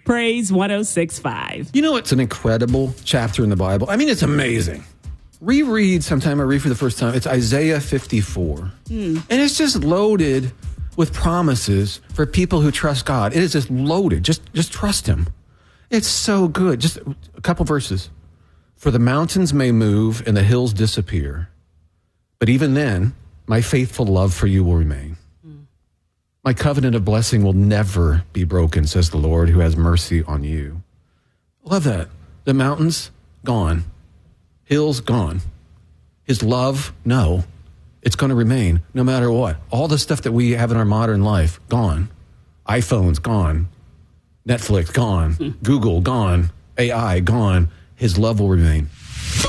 Praise 106.5. You know, it's an incredible chapter in the Bible. I mean, it's amazing. Reread sometime. I read for the first time. It's Isaiah 54. And it's just loaded with promises for people who trust God. It is just loaded. Just trust him. It's so good. Just a couple verses. For the mountains may move and the hills disappear, but even then, my faithful love for you will remain. My covenant of blessing will never be broken, says the Lord, who has mercy on you. Love that. The mountains, gone. Hills, gone. His love, no. It's going to remain no matter what. All the stuff that we have in our modern life, gone. iPhones, gone. Netflix, gone. Google, gone. AI, gone. His love will remain.